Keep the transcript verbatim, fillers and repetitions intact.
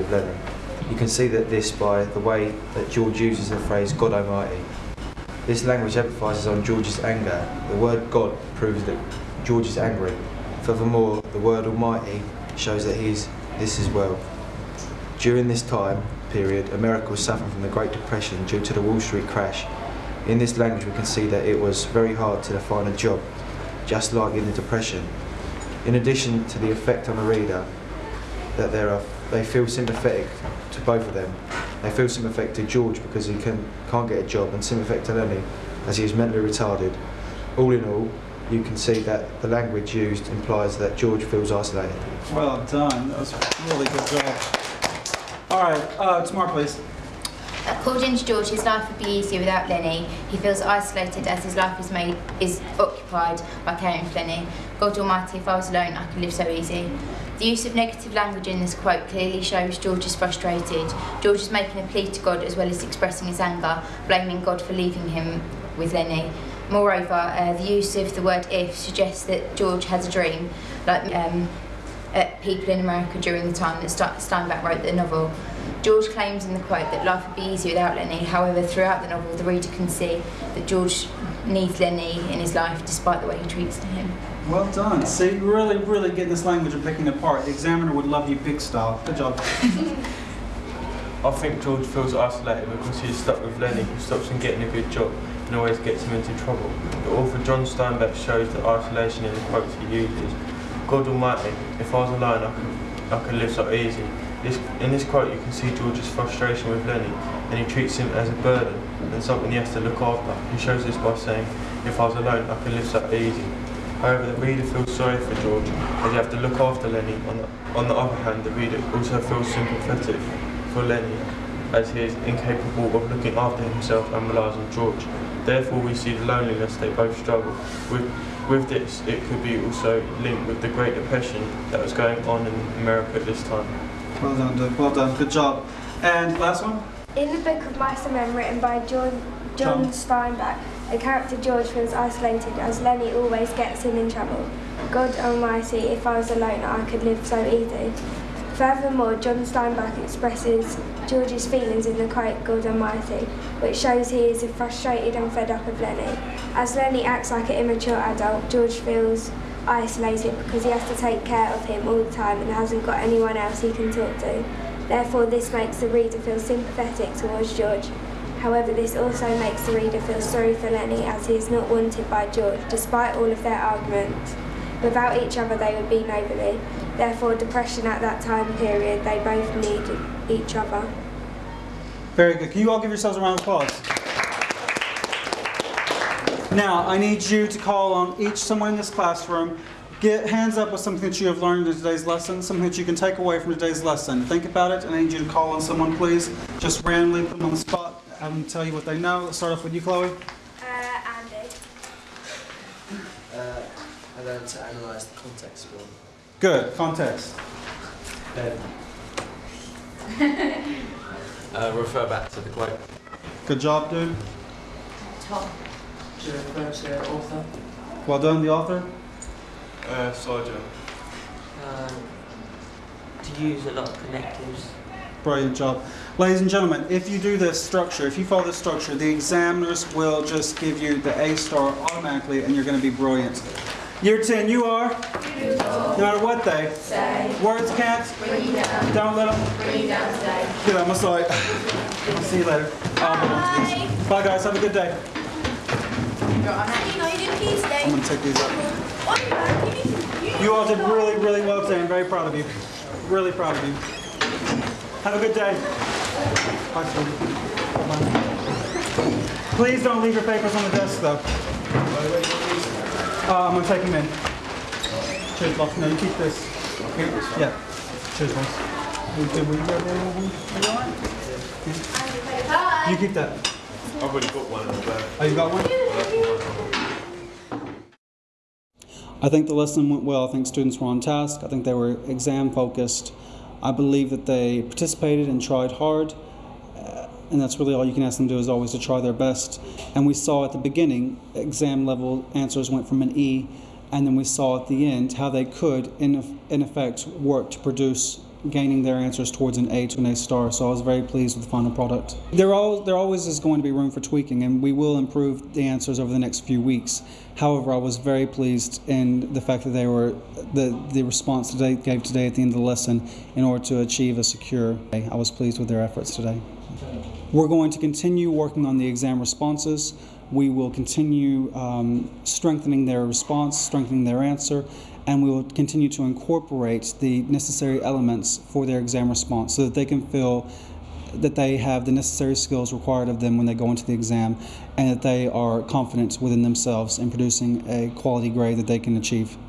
of Lenny. You can see that this by the way that George uses the phrase God Almighty. This language emphasises on George's anger. The word God proves that George is angry. Furthermore, the word Almighty shows that he is this as well. During this time period, America was suffering from the Great Depression due to the Wall Street crash. In this language we can see that it was very hard to find a job, just like in the Depression. In addition to the effect on the reader, that there are, they feel sympathetic to both of them. They feel sympathetic to George because he can, can't get a job, and sympathetic to Lenny as he is mentally retarded. All in all, you can see that the language used implies that George feels isolated. Well done. That was a really good job. All right, uh, Tamar, please. According to George, his life would be easier without Lenny. He feels isolated as his life is made is occupied by caring for Lenny. God Almighty, if I was alone, I could live so easy. The use of negative language in this quote clearly shows George is frustrated. George is making a plea to God as well as expressing his anger, blaming God for leaving him with Lenny. Moreover, uh, the use of the word if suggests that George has a dream, like um, at people in America during the time that Steinbeck wrote the novel. George claims in the quote that life would be easier without Lenny. However, throughout the novel, the reader can see that George needs Lenny in his life despite the way he treats him. Well done. See, really, really getting this language and picking it apart. The examiner would love you big style. Good job. I think George feels isolated because he's stuck with Lenny, who stops him getting a good job and always gets him into trouble. The author John Steinbeck shows that isolation in the quotes he uses. God Almighty, if I was alone, I could, I could live so easy. This, in this quote you can see George's frustration with Lenny, and he treats him as a burden and something he has to look after. He shows this by saying, if I was alone, I could live so easy. However, the reader feels sorry for George, as you have to look after Lenny. On the, on the other hand, the reader also feels sympathetic for Lenny, as he is incapable of looking after himself and relies on George. Therefore, we see the loneliness they both struggle with. With this, it could be also linked with the Great Depression that was going on in America at this time. Well done, Doug. Well done. Good job. And last one? In the book of Mice and Men, written by John, John, John Steinbeck, the character George feels isolated as Lenny always gets him in trouble. God Almighty, if I was alone, I could live so easy. Furthermore, John Steinbeck expresses George's feelings in the quote, God Almighty, which shows he is frustrated and fed up of Lenny. As Lenny acts like an immature adult, George feels isolated because he has to take care of him all the time and hasn't got anyone else he can talk to. Therefore, this makes the reader feel sympathetic towards George. However, this also makes the reader feel sorry for Lenny as he is not wanted by George, despite all of their arguments. Without each other, they would be nobody. Therefore, depression at that time period, they both needed each other. Very good. Can you all give yourselves a round of applause? Now, I need you to call on each someone in this classroom. Get hands up with something that you have learned in today's lesson, something that you can take away from today's lesson. Think about it, and I need you to call on someone, please. Just randomly put them on the spot. Have them tell you what they know. Let's start off with you, Chloe. Uh, Andy. Uh, I learned to analyse the context more. Good. Context. Ben. uh, refer back to the quote. Good job, dude. Tom. To refer to the author. Well done, the author. Uh, Sergeant. Um, to use a lot of connectives. Brilliant job. Ladies and gentlemen, if you do this structure, if you follow this structure, the examiners will just give you the A star automatically and you're going to be brilliant. Year ten, you are? No matter what they Say. Words can't? Bring you down. Don't let them? Bring you down today. Get out of my sight. I'll see you later. Bye. Bye guys, have a good day. You know you didn't please stay. I'm going to take these up. Oh, You all did really, really well today. I'm very proud of you. Really proud of you. Have a good day. Bye, sweetie. Bye. Please don't leave your papers on the desk, though. Uh, I'm going to take them in. Cheers, boss. No, you keep this. Here. Yeah. Cheers, boss. We good. We good. You all right? Yeah. You keep that. I've already got one. Oh, you got one? I think the lesson went well. I think students were on task. I think they were exam focused. I believe that they participated and tried hard. Uh, and that's really all you can ask them to do, is always to try their best. And we saw at the beginning, exam level answers went from an E, and then we saw at the end how they could, in, in effect, work to produce gaining their answers towards an A to an A star, so I was very pleased with the final product. There, all, there always is going to be room for tweaking, and we will improve the answers over the next few weeks. However, I was very pleased in the fact that they were, the, the response that they gave today at the end of the lesson in order to achieve a secure A. I was pleased with their efforts today. We're going to continue working on the exam responses. We will continue um, strengthening their response, strengthening their answer, and we will continue to incorporate the necessary elements for their exam response so that they can feel that they have the necessary skills required of them when they go into the exam, and that they are confident within themselves in producing a quality grade that they can achieve.